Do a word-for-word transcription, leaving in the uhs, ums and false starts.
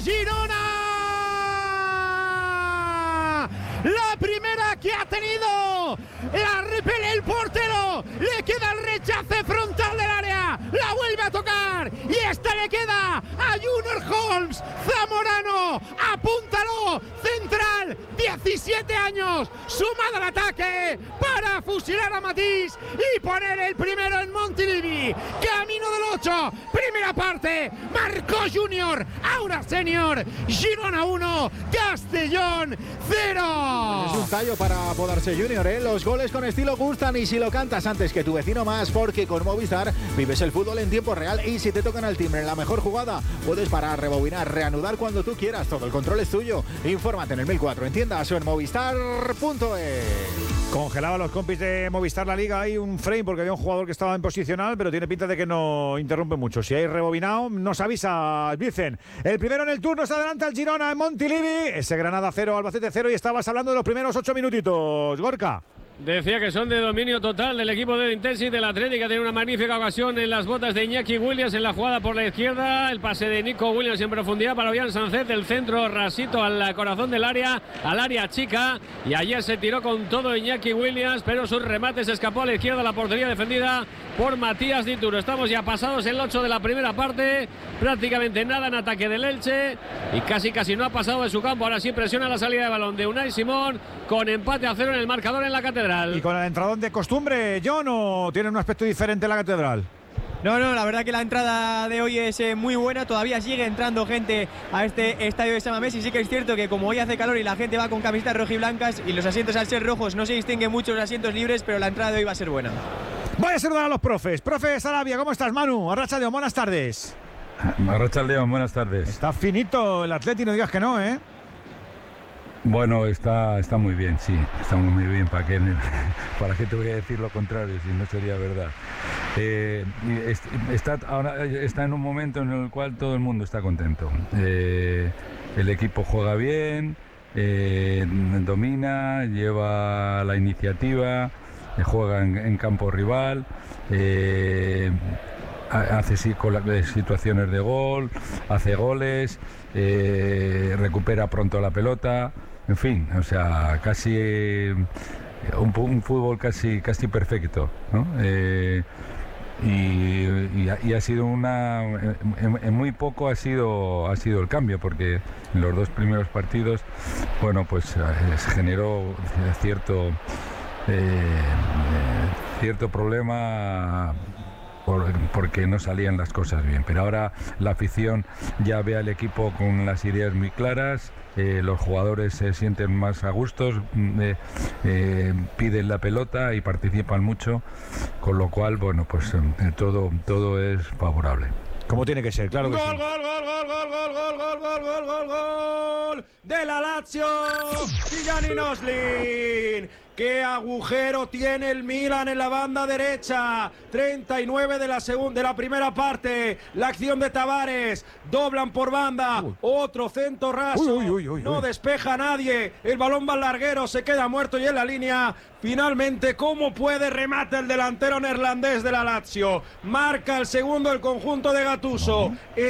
Girona. La primera que ha tenido, la repele el portero, le queda el rechace frontal del área, la vuelve a tocar y esta le queda a Junior Holmes. Zamorano, apúntalo, central, diecisiete años, sumado al ataque para fusilar a Matís y poner el primero en Montilivi. Camino del ocho, primera parte, marcó Junior, ahora Senior. Girona uno, Castellón cero. Es un tallo para apodarse Junior, ¿eh? Los goles con estilo gustan y si lo cantas antes que tu vecino más, porque con Movistar vives el fútbol en tiempo real y si te tocan al timbre en la mejor jugada, puedes parar, rebobinar, reanudar cuando tú quieras. Todo el control es tuyo. Infórmate en el mil cuatro en tiendas o en movistar punto es. Congelaba a los compis de Movistar la Liga. Hay un frame porque había un jugador que estaba en posicional, pero tiene pinta de que no interrumpe mucho. Si hay rebobinado, nos avisa Vicen. El primero en el turno se adelanta el Girona en Montilivi. Ese Granada cero, Albacete cero y estabas hablando de los primeros ocho minutitos. Gorka. Decía que son de dominio total del equipo del Intensi del Atlético. Tiene una magnífica ocasión en las botas de Iñaki Williams en la jugada por la izquierda. El pase de Nico Williams en profundidad para Ollán Sánchez. El centro rasito al corazón del área, al área chica. Y ayer se tiró con todo Iñaki Williams, pero su remate se escapó a la izquierda. La portería defendida por Matías Dituro. Estamos ya pasados el ocho de la primera parte. Prácticamente nada en ataque del Elche. Y casi casi no ha pasado de su campo. Ahora sí presiona la salida de balón de Unai Simón. Con empate a cero en el marcador en la Catedral. Y con el entradón de costumbre, John, ¿o tiene un aspecto diferente la Catedral? No, no, la verdad que la entrada de hoy es eh, muy buena. Todavía sigue entrando gente a este estadio de San Mamés y sí que es cierto que como hoy hace calor y la gente va con camisetas rojiblancas y los asientos al ser rojos no se distinguen mucho los asientos libres, pero la entrada de hoy va a ser buena. Voy a saludar a los profes. Profe Sarabia, ¿cómo estás, Manu? Arratsaldeon, buenas tardes. Arratsaldeon, buenas tardes. Está finito el Atleti, no digas que no, ¿eh? Bueno, está, está muy bien, sí, está muy bien. ¿Para qué, ¿Para qué te voy a decir lo contrario si no sería verdad? Eh, está, ahora está en un momento en el cual todo el mundo está contento. Eh, el equipo juega bien, eh, domina, lleva la iniciativa, eh, juega en, en campo rival, eh, hace situaciones de gol, hace goles, eh, recupera pronto la pelota. En fin, o sea, casi eh, un, un fútbol casi casi perfecto, ¿no? Eh, y, y, y ha sido una en, en muy poco ha sido ha sido el cambio, porque en los dos primeros partidos, bueno, pues eh, se generó cierto eh, cierto problema porque no salían las cosas bien, pero ahora la afición ya ve al equipo con las ideas muy claras, eh, los jugadores se sienten más a gustos, eh, eh, piden la pelota y participan mucho, con lo cual, bueno, pues eh, todo, todo es favorable. Como tiene que ser, claro que gol, sí. Gol, gol, gol, gol, gol, gol, gol, gol, gol, gol, gol de la Lazio. Gianni Noslin. ¡Qué agujero tiene el Milan en la banda derecha! treinta y nueve de la segunda, de la primera parte. La acción de Tavares. Doblan por banda. Uy. Otro centro raso. Uy, uy, uy, no uy. despeja a nadie. El balón va al larguero. Se queda muerto y en la línea. Finalmente, ¿cómo puede remate el delantero neerlandés de la Lazio? Marca el segundo el conjunto de Gattuso. Uh-huh.